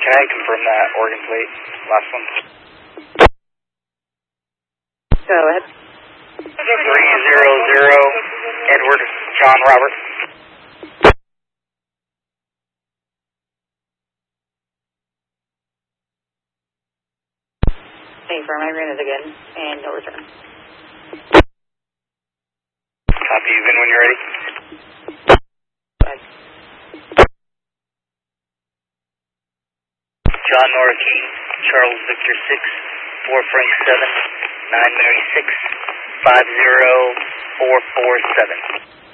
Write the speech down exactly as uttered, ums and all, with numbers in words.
Can I confirm that Oregon plate? Last one. Go ahead. three zero zero, Edward John Robert. Confirm my agreement again, and no return. Copy, you in when you're ready. Bye. John Nora Key, Charles Victor six, four Frank seven, nine Mary six, five zero four four seven.